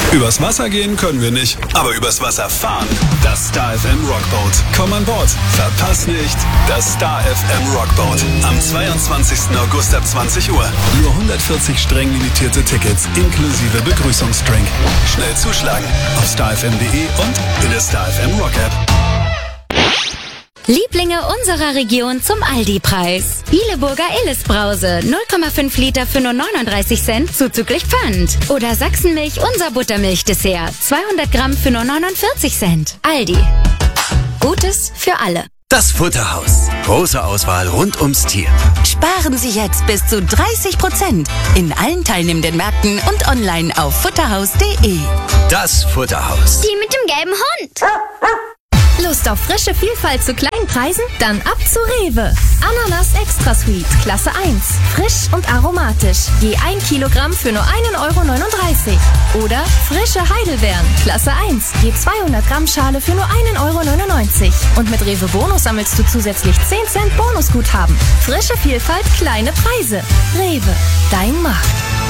Übers Wasser gehen können wir nicht, aber übers Wasser fahren. Das Star FM Rockboat. Komm an Bord. Verpass nicht das Star FM Rockboat. Am 22. August ab 20 Uhr. Nur 140 streng limitierte Tickets inklusive Begrüßungsdrink. Schnell zuschlagen auf starfm.de und in der Star FM Rock App. Lieblinge unserer Region zum Aldi-Preis. Bieleburger Illes-Brause, 0,5 Liter für nur 39 Cent zuzüglich Pfand. Oder Sachsenmilch, unser Buttermilch-Dessert, 200 Gramm für nur 49 Cent. Aldi. Gutes für alle. Das Futterhaus. Große Auswahl rund ums Tier. Sparen Sie jetzt bis zu 30% in allen teilnehmenden Märkten und online auf futterhaus.de. Das Futterhaus. Die mit dem gelben Hund. Lust auf frische Vielfalt zu kleinen Preisen? Dann ab zu Rewe. Ananas Extra Sweet, Klasse 1. Frisch und aromatisch. Je 1 Kilogramm für nur 1,39 €. Oder frische Heidelbeeren, Klasse 1. Je 200 Gramm Schale für nur 1,99 €. Und mit Rewe Bonus sammelst du zusätzlich 10 Cent Bonusguthaben. Frische Vielfalt, kleine Preise. Rewe, dein Markt.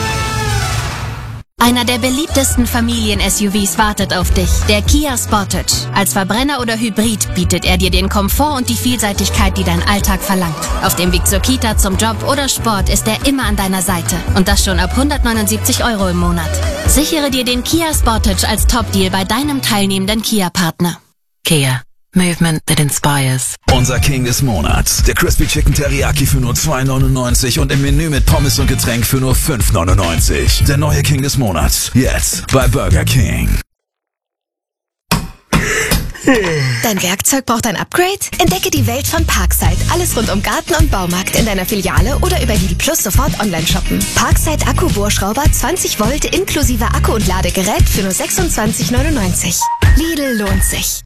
Einer der beliebtesten Familien-SUVs wartet auf dich, der Kia Sportage. Als Verbrenner oder Hybrid bietet er dir den Komfort und die Vielseitigkeit, die dein Alltag verlangt. Auf dem Weg zur Kita, zum Job oder Sport ist er immer an deiner Seite. Und das schon ab 179 € im Monat. Sichere dir den Kia Sportage als Top-Deal bei deinem teilnehmenden Kia-Partner. Kia. Movement that inspires. Unser King des Monats. Der Crispy Chicken Teriyaki für nur 2,99 und im Menü mit Pommes und Getränk für nur 5,99. Der neue King des Monats. Jetzt bei Burger King. Dein Werkzeug braucht ein Upgrade? Entdecke die Welt von Parkside. Alles rund um Garten und Baumarkt in deiner Filiale oder über Lidl Plus sofort online shoppen. Parkside Akkubohrschrauber 20 Volt inklusive Akku und Ladegerät für nur 26,99. Lidl lohnt sich.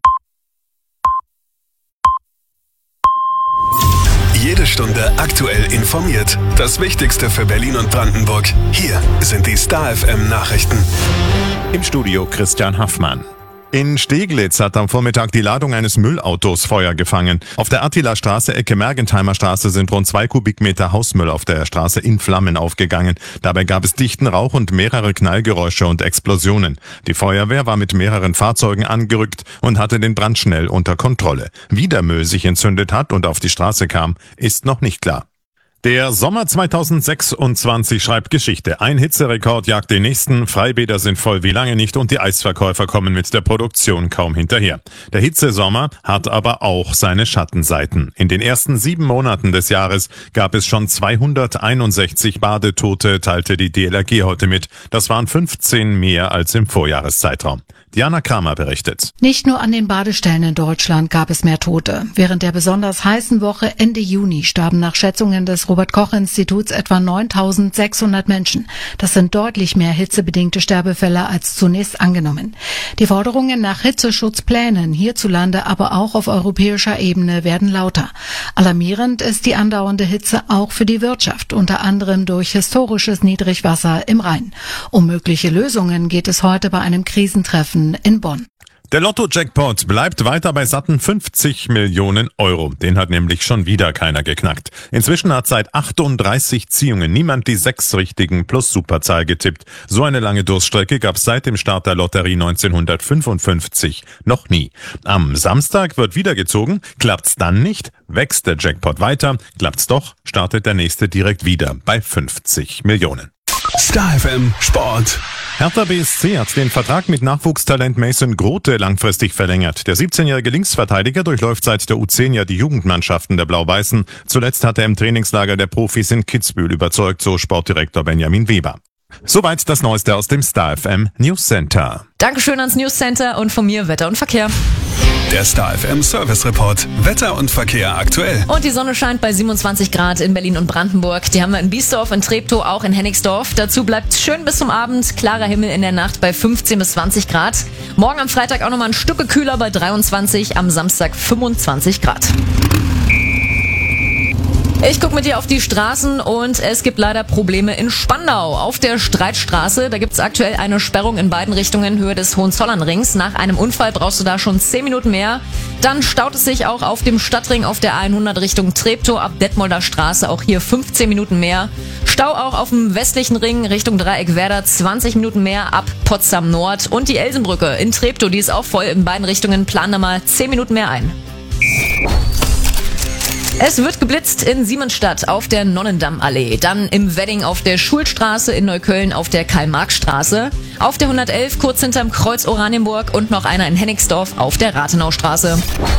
Jede Stunde aktuell informiert. Das Wichtigste für Berlin und Brandenburg. Hier sind die Star FM Nachrichten. Im Studio Christian Haffmann. In Steglitz hat am Vormittag die Ladung eines Müllautos Feuer gefangen. Auf der Attila-Straße, Ecke Mergentheimer Straße, sind rund 2 Kubikmeter Hausmüll auf der Straße in Flammen aufgegangen. Dabei gab es dichten Rauch und mehrere Knallgeräusche und Explosionen. Die Feuerwehr war mit mehreren Fahrzeugen angerückt und hatte den Brand schnell unter Kontrolle. Wie der Müll sich entzündet hat und auf die Straße kam, ist noch nicht klar. Der Sommer 2026 schreibt Geschichte. Ein Hitzerekord jagt den nächsten, Freibäder sind voll wie lange nicht und die Eisverkäufer kommen mit der Produktion kaum hinterher. Der Hitzesommer hat aber auch seine Schattenseiten. In den ersten 7 Monaten des Jahres gab es schon 261 Badetote, teilte die DLRG heute mit. Das waren 15 mehr als im Vorjahreszeitraum. Diana Kramer berichtet. Nicht nur an den Badestellen in Deutschland gab es mehr Tote. Während der besonders heißen Woche Ende Juni starben nach Schätzungen des Robert-Koch-Instituts etwa 9.600 Menschen. Das sind deutlich mehr hitzebedingte Sterbefälle als zunächst angenommen. Die Forderungen nach Hitzeschutzplänen hierzulande, aber auch auf europäischer Ebene werden lauter. Alarmierend ist die andauernde Hitze auch für die Wirtschaft, unter anderem durch historisches Niedrigwasser im Rhein. Um mögliche Lösungen geht es heute bei einem Krisentreffen in Bonn. Der Lotto-Jackpot bleibt weiter bei satten 50 Millionen €. Den hat nämlich schon wieder keiner geknackt. Inzwischen hat seit 38 Ziehungen niemand die 6 richtigen plus Superzahl getippt. So eine lange Durststrecke gab es seit dem Start der Lotterie 1955 noch nie. Am Samstag wird wieder gezogen. Klappt's dann nicht, wächst der Jackpot weiter. Klappt's doch, startet der nächste direkt wieder bei 50 Millionen. Star FM Sport. Hertha BSC hat den Vertrag mit Nachwuchstalent Mason Grote langfristig verlängert. Der 17-jährige Linksverteidiger durchläuft seit der U10 ja die Jugendmannschaften der Blau-Weißen. Zuletzt hat er im Trainingslager der Profis in Kitzbühel überzeugt, so Sportdirektor Benjamin Weber. Soweit das Neueste aus dem Star FM News Center. Dankeschön ans News Center und von mir Wetter und Verkehr. Der Star FM Service Report. Wetter und Verkehr aktuell. Und die Sonne scheint bei 27 Grad in Berlin und Brandenburg. Die haben wir in Biesdorf, in Treptow, auch in Hennigsdorf. Dazu bleibt schön bis zum Abend. Klarer Himmel in der Nacht bei 15 bis 20 Grad. Morgen am Freitag auch nochmal ein Stück kühler bei 23. Am Samstag 25 Grad. Ich gucke mit dir auf die Straßen und es gibt leider Probleme in Spandau. Auf der Streitstraße, da gibt es aktuell eine Sperrung in beiden Richtungen, Höhe des Hohenzollernrings. Nach einem Unfall brauchst du da schon 10 Minuten mehr. Dann staut es sich auch auf dem Stadtring auf der A100 Richtung Treptow ab Detmolder Straße. Auch hier 15 Minuten mehr. Stau auch auf dem westlichen Ring Richtung Dreieck Werder, 20 Minuten mehr ab Potsdam Nord. Und die Elsenbrücke in Treptow, die ist auch voll in beiden Richtungen. Plan da mal 10 Minuten mehr ein. Es wird geblitzt in Siemensstadt auf der Nonnendammallee, dann im Wedding auf der Schulstraße, in Neukölln auf der Karl-Marx-Straße, auf der 111 kurz hinterm Kreuz Oranienburg und noch einer in Hennigsdorf auf der Rathenaustraße.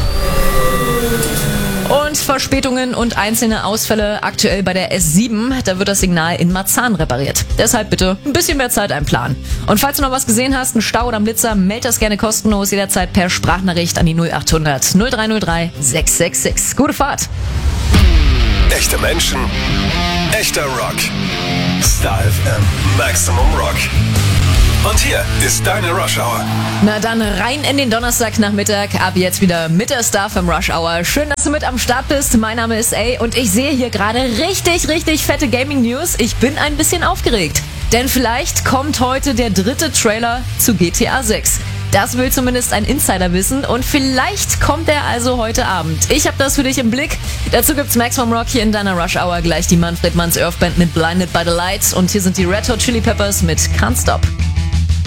Und Verspätungen und einzelne Ausfälle aktuell bei der S7. Da wird das Signal in Marzahn repariert. Deshalb bitte ein bisschen mehr Zeit einplanen. Und falls du noch was gesehen hast, einen Stau oder einen Blitzer, meld das gerne kostenlos jederzeit per Sprachnachricht an die 0800 0303 666. Gute Fahrt! Echte Menschen, echter Rock. Star FM Maximum Rock. Und hier ist deine Rush Hour. Na dann rein in den Donnerstagnachmittag. Ab jetzt wieder mit der Star FM Rush Hour. Schön, dass du mit am Start bist. Mein Name ist A und ich sehe hier gerade richtig fette Gaming News. Ich bin ein bisschen aufgeregt. Denn vielleicht kommt heute der 3. Trailer zu GTA 6. Das will zumindest ein Insider wissen und vielleicht kommt er also heute Abend. Ich habe das für dich im Blick. Dazu gibt's Maximum Rock hier in deiner Rush Hour. Gleich die Manfred Manns Earth Band mit Blinded by the Lights und hier sind die Red Hot Chili Peppers mit Can't Stop.